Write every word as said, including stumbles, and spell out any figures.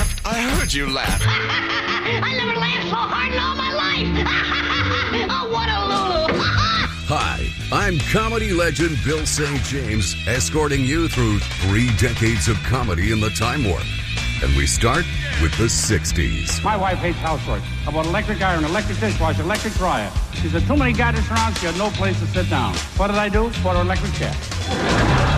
laughed. I heard you laugh. I never laughed so hard in all my life. Oh, what a Lulu. Hi, I'm comedy legend Bill Saint James, escorting you through three decades of comedy in the Time Warp. And we start with the sixties. My wife hates housework. I bought electric iron, electric dishwasher, electric dryer. She said, too many gadgets around, she had no place to sit down. What did I do? Bought her electric chair.